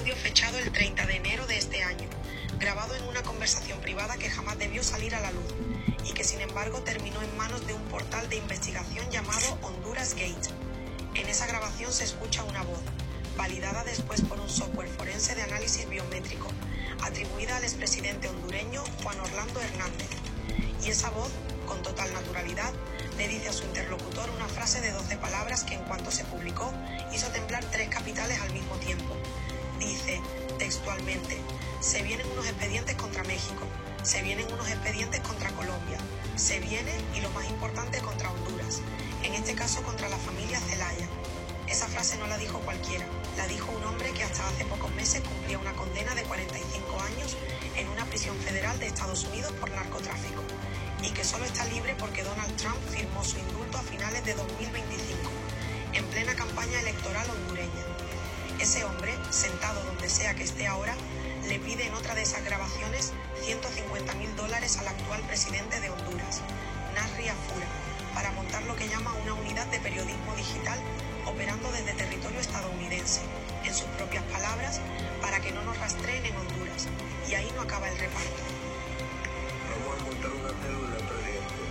audio fechado el 30 de enero de este año, grabado en una conversación privada que jamás debió salir a la luz y que sin embargo terminó en manos de un portal de investigación llamado Honduras Gate. En esa grabación se escucha una voz, validada después por un software forense de análisis biométrico, atribuida al expresidente hondureño Juan Orlando Hernández. Y esa voz, con total naturalidad, le dice a su interlocutor una frase de 12 palabras que en cuanto se publicó hizo temblar 3 capitales al mismo tiempo. Dice, textualmente, se vienen unos expedientes contra México, se vienen unos expedientes contra Colombia, se viene, y lo más importante, contra Honduras, en este caso contra la familia Zelaya. Esa frase no la dijo cualquiera, la dijo un hombre que hasta hace pocos meses cumplía una condena de 45 años en una prisión federal de Estados Unidos por narcotráfico, y que solo está libre porque Donald Trump firmó su indulto a finales de 2025, en plena campaña electoral hondureña. Ese hombre, sentado donde sea que esté ahora, le pide en otra de esas grabaciones $150.000 al actual presidente de Honduras, Nasri Afura, para montar lo que llama una unidad de periodismo digital operando desde territorio estadounidense, en sus propias palabras, para que no nos rastreen en Honduras. Y ahí no acaba el reparto. Vamos a montar una célula de proyecto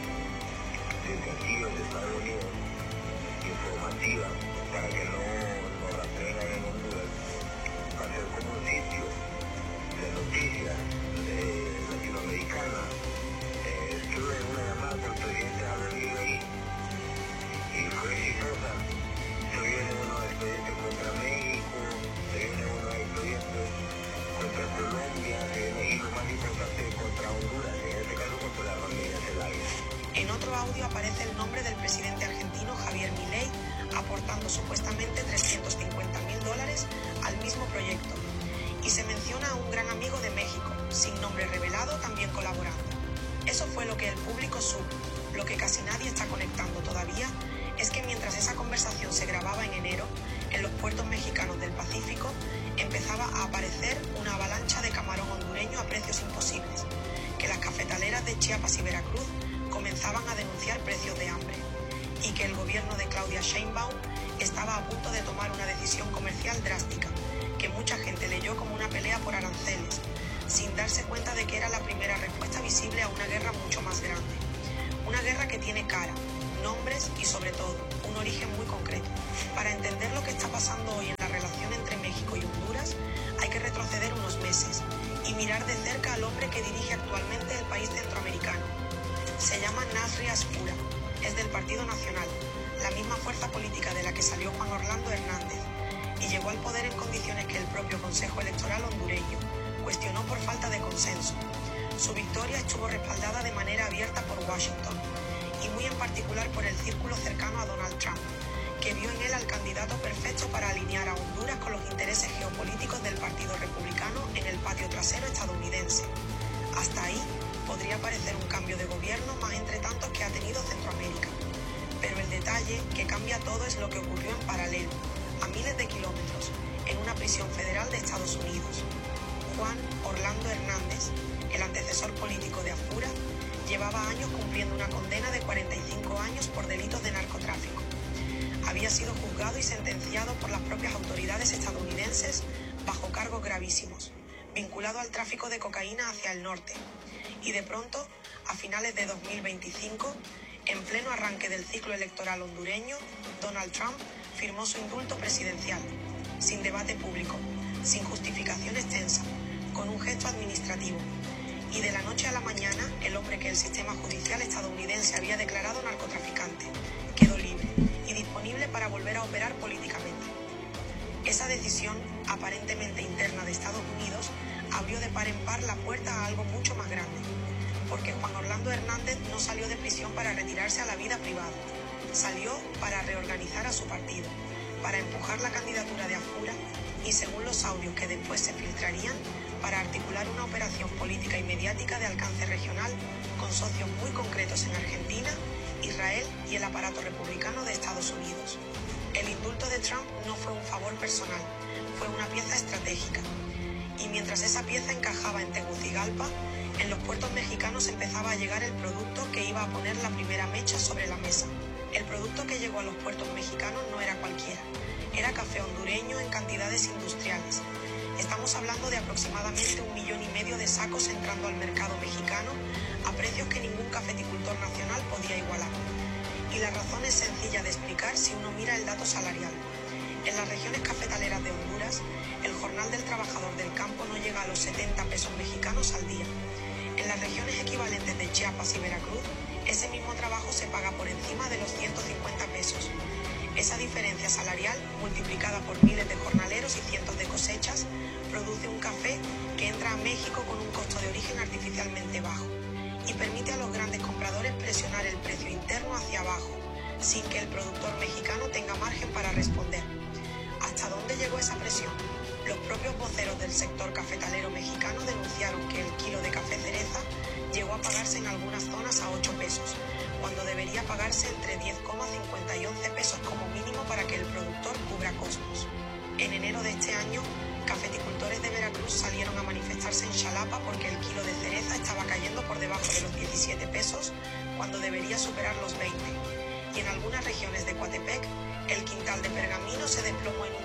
desde aquí, desde Estados Unidos, informativa, para que no nos rastreen en Honduras, para hacer como un sitio de noticias latinoamericana. Estuve en una llamada con el presidente Javier ahí y fue exitosa. Se vienen unos expedientes contra México, se vienen unos expedientes contra Colombia, y lo más importante contra Honduras, en este caso contra la familia Zelaya. En otro audio aparece el nombre del presidente argentino Javier Milei, aportando supuestamente $350.000 al mismo proyecto. Y se menciona a un gran amigo de México, sin nombre revelado, también colaborando. Eso fue lo que el público supo. Lo que casi nadie está conectando todavía es que mientras esa conversación se grababa en enero, en los puertos mexicanos del Pacífico empezaba a aparecer una avalancha de camarón hondureño a precios imposibles, que las cafetaleras de Chiapas y Veracruz comenzaban a denunciar precios de hambre, y que el gobierno de Claudia Sheinbaum estaba a punto de tomar una decisión comercial drástica, que mucha gente leyó como una pelea por aranceles, sin darse cuenta de que era la primera respuesta visible a una guerra mucho más grande. Una guerra que tiene cara, nombres y sobre todo un origen muy concreto. Para entender lo que está pasando hoy en la relación entre México y Honduras hay que retroceder unos meses y mirar de cerca al hombre que dirige actualmente el país centroamericano. Se llama Nasri Afura, es del Partido Nacional, la misma fuerza política de la que salió Juan Orlando Hernández, y llegó al poder en condiciones que el propio Consejo Electoral hondureño cuestionó por falta de consenso. Su victoria estuvo respaldada de manera abierta por Washington, y muy en particular por el círculo cercano a Donald Trump, que vio en él al candidato perfecto para alinear a Honduras con los intereses geopolíticos del Partido Republicano en el patio trasero estadounidense. Hasta ahí podría parecer un cambio de gobierno más entre tantos que ha tenido Centroamérica. Pero el detalle que cambia todo es lo que ocurrió en paralelo, a miles de kilómetros, en una prisión federal de Estados Unidos. Juan Orlando Hernández, el antecesor político de Afura, llevaba años cumpliendo una condena de 45 años por delitos de narcotráfico. Había sido juzgado y sentenciado por las propias autoridades estadounidenses bajo cargos gravísimos, vinculado al tráfico de cocaína hacia el norte. Y de pronto, a finales de 2025, en pleno arranque del ciclo electoral hondureño, Donald Trump firmó su indulto presidencial, sin debate público, sin justificación extensa, con un gesto administrativo. Y de la noche a la mañana, el hombre que el sistema judicial estadounidense había declarado narcotraficante quedó libre y disponible para volver a operar políticamente. Esa decisión, aparentemente interna de Estados Unidos, abrió de par en par la puerta a algo mucho más grande, porque Juan Orlando Hernández no salió de prisión para retirarse a la vida privada, salió para reorganizar a su partido, para empujar la candidatura de Afura y, según los audios que después se filtrarían, para articular una operación política y mediática de alcance regional con socios muy concretos en Argentina, Israel y el aparato republicano de Estados Unidos. El indulto de Trump no fue un favor personal, fue una pieza estratégica. Y mientras esa pieza encajaba en Tegucigalpa, en los puertos mexicanos empezaba a llegar el producto que iba a poner la primera mecha sobre la mesa. El producto que llegó a los puertos mexicanos no era cualquiera, era café hondureño en cantidades industriales, Estamos hablando de aproximadamente 1,5 millones de sacos entrando al mercado mexicano a precios que ningún cafeticultor nacional podía igualar. Y la razón es sencilla de explicar si uno mira el dato salarial. En las regiones cafetaleras de Honduras, el jornal del trabajador del campo no llega a los 70 pesos mexicanos al día. En las regiones equivalentes de Chiapas y Veracruz, ese mismo trabajo se paga por encima de los 150 pesos. Esa diferencia salarial, multiplicada por miles de jornaleros y cientos de cosechas, produce un café que entra a México con un costo de origen artificialmente bajo y permite a los grandes compradores presionar el precio interno hacia abajo, sin que el productor mexicano tenga margen para responder. ¿Hasta dónde llegó esa presión? Los propios voceros del sector cafetalero mexicano denunciaron que el kilo de café cereza llegó a pagarse en algunas zonas a 8 pesos, cuando debería pagarse entre 10,50 y 11 pesos como mínimo para que el productor cubra costos. En enero de este año, cafeticultores de Veracruz salieron a manifestarse en Xalapa porque el kilo de cereza estaba cayendo por debajo de los 17 pesos, cuando debería superar los 20. Y en algunas regiones de Coatepec, el quintal de pergamino se desplomó en un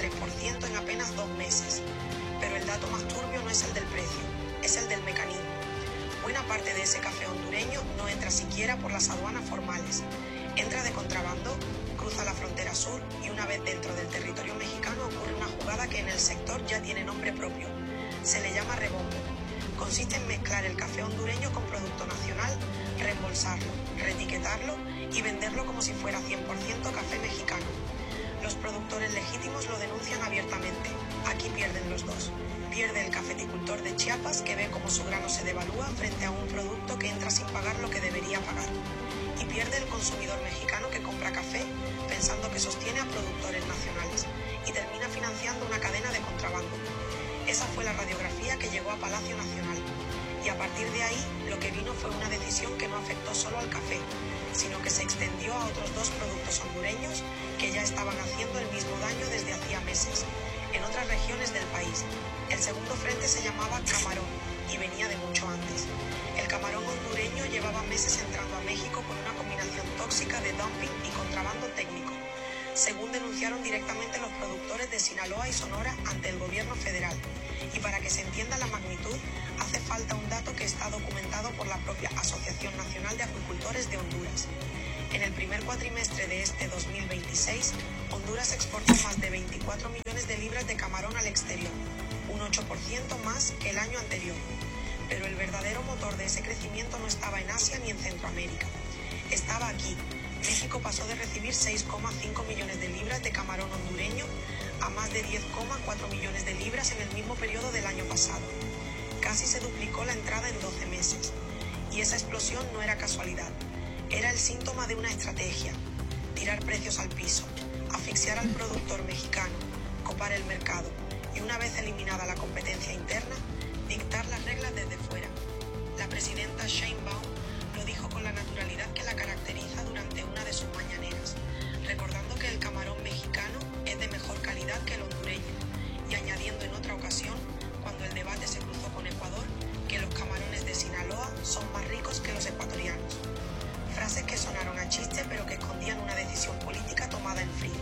33% en apenas 2 meses. Pero el dato más turbio no es el del precio, es el del mecanismo. Buena parte de ese café hondureño no entra siquiera por las aduanas formales. Entra de contrabando, cruza la frontera sur y una vez dentro del territorio mexicano ocurre una jugada que en el sector ya tiene nombre propio. Se le llama rebombo. Consiste en mezclar el café hondureño con producto nacional, reembolsarlo, reetiquetarlo y venderlo como si fuera 100% café mexicano. Los productores legítimos lo denuncian abiertamente. Aquí pierden los dos. Pierde el cafeticultor de Chiapas, que ve cómo su grano se devalúa frente a un producto que entra sin pagar lo que debería pagar. Y pierde el consumidor mexicano, que compra café pensando que sostiene a productores nacionales y termina financiando una cadena de contrabando. Esa fue la radiografía que llegó a Palacio Nacional. Y a partir de ahí, lo que vino fue una decisión que no afectó solo al café, sino que se extendió a otros 2 productos hondureños que ya estaban haciendo el mismo daño desde hacía meses, en otras regiones del país. El segundo frente se llamaba camarón y venía de mucho antes. El camarón hondureño llevaba meses entrando a México con una combinación tóxica de dumping y contrabando técnico, según denunciaron directamente los productores de Sinaloa y Sonora ante el gobierno federal. Y para que se entienda la magnitud, hace falta un dato que está documentado por la propia Asociación Nacional de Acuicultores de Honduras. En el primer cuatrimestre de este 2026, Honduras exportó más de 24 millones de libras de camarón al exterior, un 8% más que el año anterior. Pero el verdadero motor de ese crecimiento no estaba en Asia ni en Centroamérica. Estaba aquí. México pasó de recibir 6,5 millones de libras de camarón hondureño a más de 10,4 millones de libras en el mismo periodo del año pasado. Casi se duplicó la entrada en 12 meses. Y esa explosión no era casualidad. Era el síntoma de una estrategia: tirar precios al piso, asfixiar al productor mexicano, copar el mercado y, una vez eliminada la competencia interna, dictar las reglas desde fuera. La presidenta Sheinbaum lo dijo con la naturalidad que la caracteriza durante una de sus mañaneras, recordando que el camarón mexicano es de mejor calidad que el hondureño y añadiendo en otra ocasión, cuando el debate se cruzó con Ecuador, que los camarones de Sinaloa son más ricos que los ecuatorianos. Frases que sonaron a chiste pero que escondían una decisión política tomada en frío.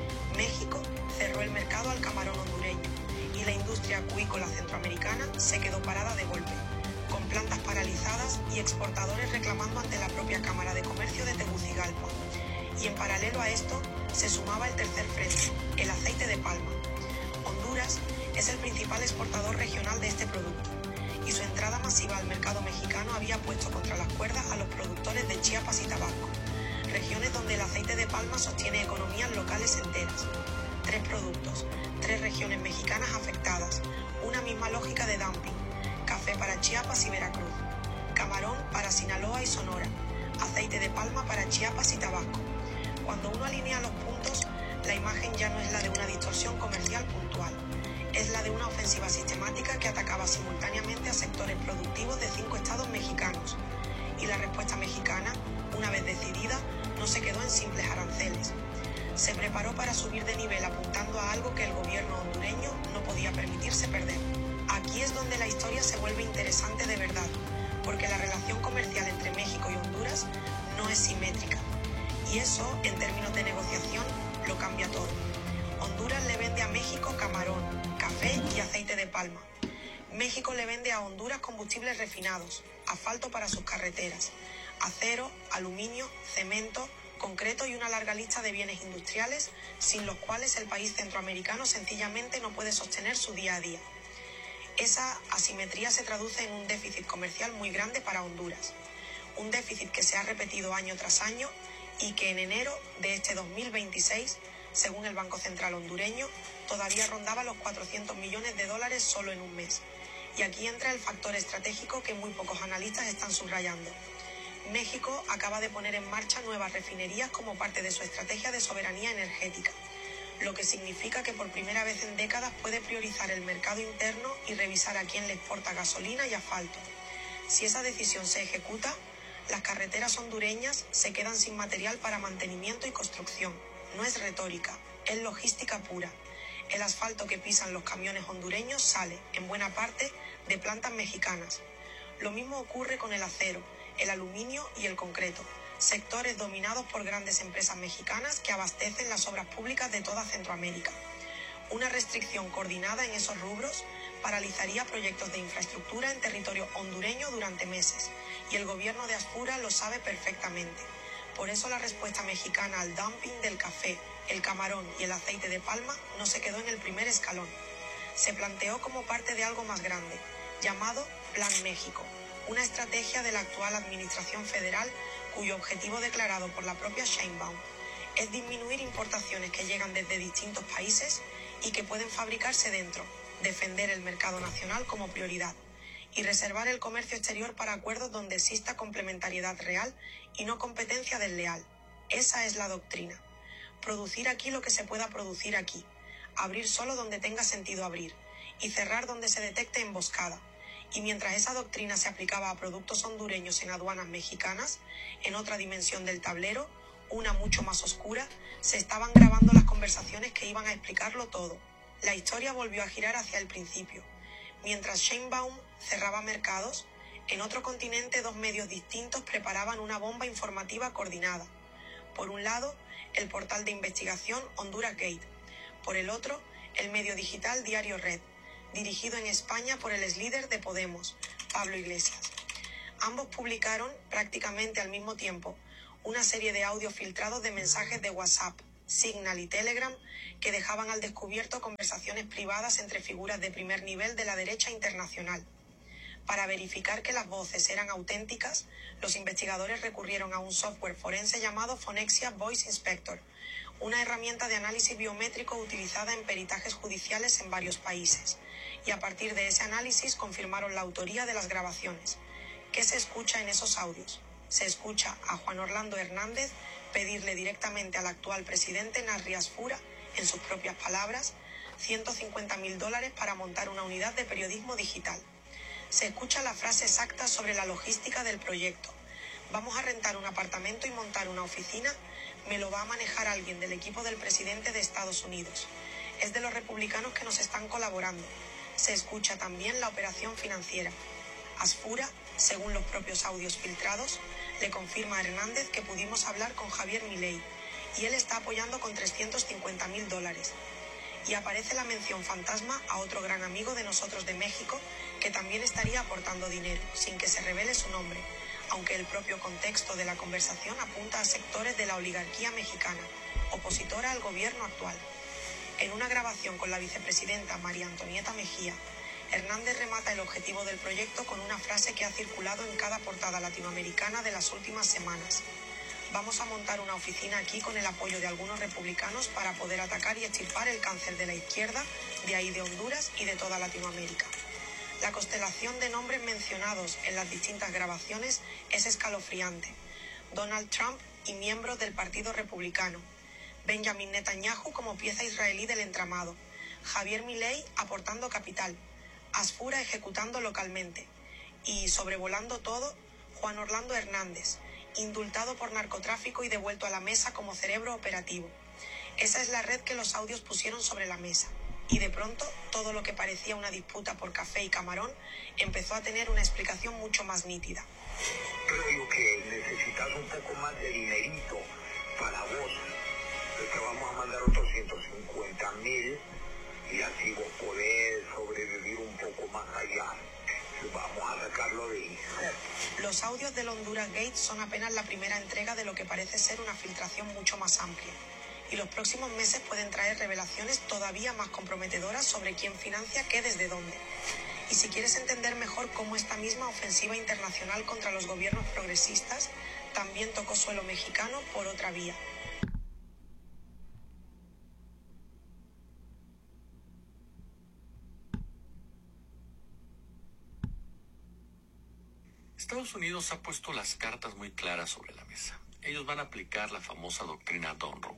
México cerró el mercado al camarón hondureño y la industria acuícola centroamericana se quedó parada de golpe, con plantas paralizadas y exportadores reclamando ante la propia Cámara de Comercio de Tegucigalpa. Y en paralelo a esto se sumaba el tercer frente, el aceite de palma. Honduras es el principal exportador regional de este producto y su entrada masiva al mercado mexicano había puesto contra las cuerdas a los productores de Chiapas y Tabasco, regiones donde el aceite de palma sostiene economías locales enteras. 3 productos, 3 regiones mexicanas afectadas, una misma lógica de dumping: café para Chiapas y Veracruz, camarón para Sinaloa y Sonora, aceite de palma para Chiapas y Tabasco. Cuando uno alinea los puntos, la imagen ya no es la de una distorsión comercial puntual, es la de una ofensiva sistemática que atacaba simultáneamente a sectores productivos de 5 estados mexicanos. Y la respuesta mexicana, una vez decidida, no se quedó en simples aranceles. Se preparó para subir de nivel apuntando a algo que el gobierno hondureño no podía permitirse perder. Aquí es donde la historia se vuelve interesante de verdad, porque la relación comercial entre México y Honduras no es simétrica. Y eso, en términos de negociación, lo cambia todo. Honduras le vende a México camarón, café café y aceite de palma. México le vende a Honduras combustibles refinados, asfalto para sus carreteras, acero, aluminio, cemento, concreto y una larga lista de bienes industriales sin los cuales el país centroamericano sencillamente no puede sostener su día a día. Esa asimetría se traduce en un déficit comercial muy grande para Honduras, un déficit que se ha repetido año tras año y que en enero de este 2026, según el Banco Central hondureño, todavía rondaba los 400 millones de dólares solo en un mes. Y aquí entra el factor estratégico que muy pocos analistas están subrayando. México acaba de poner en marcha nuevas refinerías como parte de su estrategia de soberanía energética, lo que significa que por primera vez en décadas puede priorizar el mercado interno y revisar a quién le exporta gasolina y asfalto. Si esa decisión se ejecuta, las carreteras hondureñas se quedan sin material para mantenimiento y construcción. No es retórica, es logística pura. El asfalto que pisan los camiones hondureños sale, en buena parte, de plantas mexicanas. Lo mismo ocurre con el acero, el aluminio y el concreto, sectores dominados por grandes empresas mexicanas que abastecen las obras públicas de toda Centroamérica. Una restricción coordinada en esos rubros paralizaría proyectos de infraestructura en territorio hondureño durante meses, y el gobierno de Asfura lo sabe perfectamente. Por eso la respuesta mexicana al dumping del café, el camarón y el aceite de palma no se quedó en el primer escalón. Se planteó como parte de algo más grande, llamado Plan México, una estrategia de la actual administración federal cuyo objetivo declarado por la propia Sheinbaum es disminuir importaciones que llegan desde distintos países y que pueden fabricarse dentro, defender el mercado nacional como prioridad y reservar el comercio exterior para acuerdos donde exista complementariedad real y no competencia desleal. Esa es la doctrina. Producir aquí lo que se pueda producir aquí, abrir solo donde tenga sentido abrir y cerrar donde se detecte emboscada. Y mientras esa doctrina se aplicaba a productos hondureños en aduanas mexicanas, en otra dimensión del tablero, una mucho más oscura, se estaban grabando las conversaciones que iban a explicarlo todo. La historia volvió a girar hacia el principio. Mientras Sheinbaum cerraba mercados, en otro continente dos medios distintos preparaban una bomba informativa coordinada. Por un lado, el portal de investigación Honduras Gate. Por el otro, el medio digital Diario Red, dirigido en España por el exlíder de Podemos, Pablo Iglesias. Ambos publicaron, prácticamente al mismo tiempo, una serie de audios filtrados de mensajes de WhatsApp, Signal y Telegram que dejaban al descubierto conversaciones privadas entre figuras de primer nivel de la derecha internacional. Para verificar que las voces eran auténticas, los investigadores recurrieron a un software forense llamado Phonexia Voice Inspector, una herramienta de análisis biométrico utilizada en peritajes judiciales en varios países, y a partir de ese análisis confirmaron la autoría de las grabaciones. ¿Qué se escucha en esos audios? Se escucha a Juan Orlando Hernández pedirle directamente al actual presidente Narri Asfura, en sus propias palabras, $150.000 para montar una unidad de periodismo digital. Se escucha la frase exacta sobre la logística del proyecto. Vamos a rentar un apartamento y montar una oficina, me lo va a manejar alguien del equipo del presidente de Estados Unidos. Es de los republicanos que nos están colaborando. Se escucha también la operación financiera. Asfura, según los propios audios filtrados, le confirma a Hernández que pudimos hablar con Javier Milei y él está apoyando con $350.000. Y aparece la mención fantasma a otro gran amigo de nosotros de México que también estaría aportando dinero, sin que se revele su nombre, aunque el propio contexto de la conversación apunta a sectores de la oligarquía mexicana, opositora al gobierno actual. En una grabación con la vicepresidenta María Antonieta Mejía, Hernández remata el objetivo del proyecto con una frase que ha circulado en cada portada latinoamericana de las últimas semanas. Vamos a montar una oficina aquí con el apoyo de algunos republicanos para poder atacar y extirpar el cáncer de la izquierda, de ahí de Honduras y de toda Latinoamérica. La constelación de nombres mencionados en las distintas grabaciones es escalofriante. Donald Trump y miembros del Partido Republicano. Benjamin Netanyahu como pieza israelí del entramado. Javier Milei aportando capital. Asfura ejecutando localmente. Y sobrevolando todo, Juan Orlando Hernández, indultado por narcotráfico y devuelto a la mesa como cerebro operativo. Esa es la red que los audios pusieron sobre la mesa. Y de pronto, todo lo que parecía una disputa por café y camarón empezó a tener una explicación mucho más nítida. Creo que necesitas un poco más de dinerito para vos. Te vamos a mandar otros 150.000 y así vos podés más allá. Vamos a sacarlo de ahí. Los audios del Honduras Gate son apenas la primera entrega de lo que parece ser una filtración mucho más amplia. Y los próximos meses pueden traer revelaciones todavía más comprometedoras sobre quién financia qué desde dónde. Y si quieres entender mejor cómo esta misma ofensiva internacional contra los gobiernos progresistas también tocó suelo mexicano por otra vía. Estados Unidos ha puesto las cartas muy claras sobre la mesa. Ellos van a aplicar la famosa doctrina Monroe.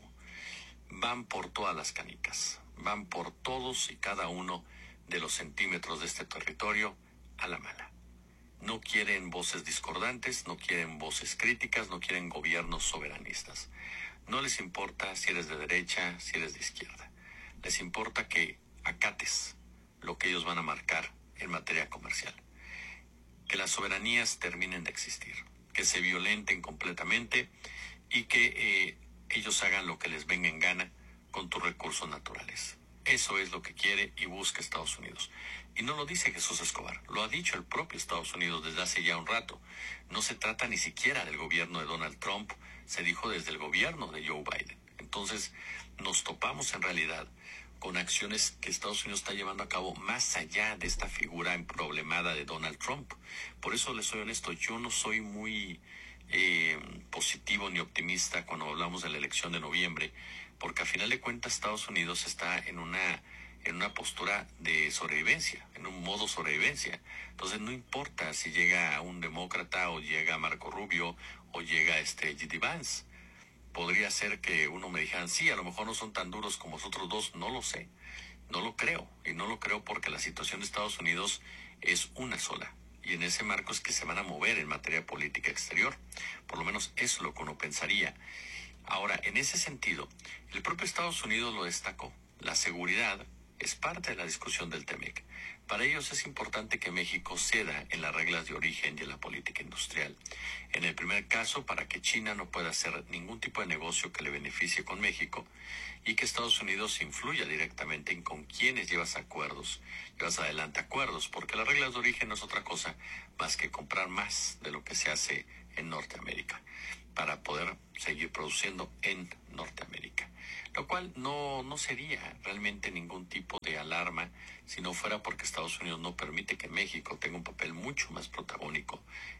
Van por todas las canicas, van por todos y cada uno de los centímetros de este territorio a la mala. No quieren voces discordantes, no quieren voces críticas, no quieren gobiernos soberanistas. No les importa si eres de derecha, si eres de izquierda. Les importa que acates lo que ellos van a marcar en materia comercial. Que las soberanías terminen de existir, que se violenten completamente y que ellos hagan lo que les venga en gana con tus recursos naturales. Eso es lo que quiere y busca Estados Unidos. Y no lo dice Jesús Escobar, lo ha dicho el propio Estados Unidos desde hace ya un rato. No se trata ni siquiera del gobierno de Donald Trump, se dijo desde el gobierno de Joe Biden. Entonces, nos topamos en realidad con acciones que Estados Unidos está llevando a cabo más allá de esta figura emproblemada de Donald Trump. Por eso les soy honesto, yo no soy muy positivo ni optimista cuando hablamos de la elección de noviembre, porque a final de cuentas Estados Unidos está en una postura de sobrevivencia, en un modo sobrevivencia. Entonces no importa si llega un demócrata o llega Marco Rubio o llega J.D. Vance. Podría ser que uno me dijera, sí, a lo mejor no son tan duros como los otros dos, no lo sé, no lo creo, y no lo creo porque la situación de Estados Unidos es una sola, y en ese marco es que se van a mover en materia política exterior, por lo menos eso es lo que uno pensaría. Ahora, en ese sentido, el propio Estados Unidos lo destacó, la seguridad es parte de la discusión del TEMEC. Para ellos es importante que México ceda en las reglas de origen y en la política industrial. En el primer caso, para que China no pueda hacer ningún tipo de negocio que le beneficie con México y que Estados Unidos influya directamente en con quiénes llevas adelante acuerdos, porque las reglas de origen no es otra cosa más que comprar más de lo que se hace en Norteamérica para poder seguir produciendo en Norteamérica. Lo cual no sería realmente ningún tipo de alarma si no fuera porque Estados Unidos no permite que México tenga un papel mucho más protagónico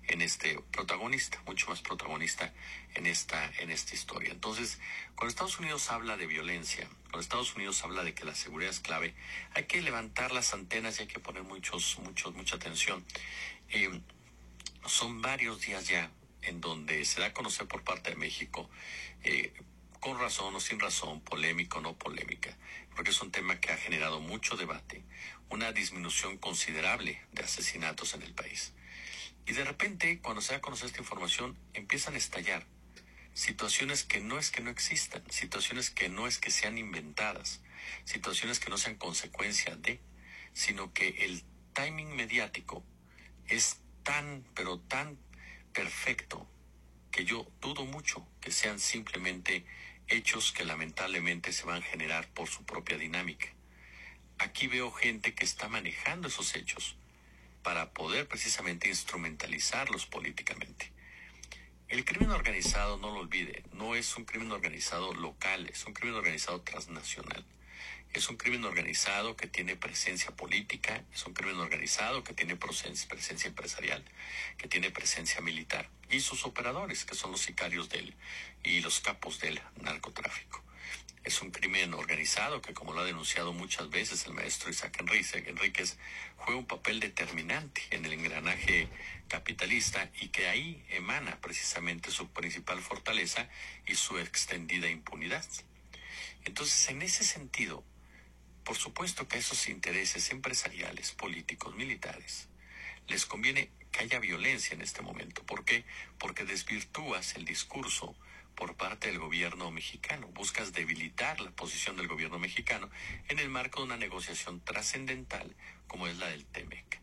mucho más protagonista en esta historia. Entonces, cuando Estados Unidos habla de violencia, cuando Estados Unidos habla de que la seguridad es clave, hay que levantar las antenas y hay que poner mucha atención. Son varios días ya en donde se da a conocer por parte de México, con razón o sin razón, polémica o no polémica, porque es un tema que ha generado mucho debate, una disminución considerable de asesinatos en el país. Y de repente, cuando se da a conocer esta información, empiezan a estallar situaciones que no es que no existan, situaciones que no es que sean inventadas, situaciones que no sean consecuencia de, sino que el timing mediático es tan, pero tan perfecto que yo dudo mucho que sean simplemente hechos que lamentablemente se van a generar por su propia dinámica. Aquí veo gente que está manejando esos hechos para poder precisamente instrumentalizarlos políticamente. El crimen organizado, no lo olvide, no es un crimen organizado local, es un crimen organizado transnacional. Es un crimen organizado que tiene presencia política, es un crimen organizado que tiene presencia empresarial, que tiene presencia militar, y sus operadores, que son los sicarios y los capos del narcotráfico. Es un crimen organizado que, como lo ha denunciado muchas veces el maestro Isaac Enríquez, juega un papel determinante en el engranaje capitalista y que ahí emana precisamente su principal fortaleza y su extendida impunidad. Entonces, en ese sentido, por supuesto que a esos intereses empresariales, políticos, militares, les conviene que haya violencia en este momento. ¿Por qué? Porque desvirtúas el discurso por parte del gobierno mexicano. Buscas debilitar la posición del gobierno mexicano en el marco de una negociación trascendental como es la del TEMEC.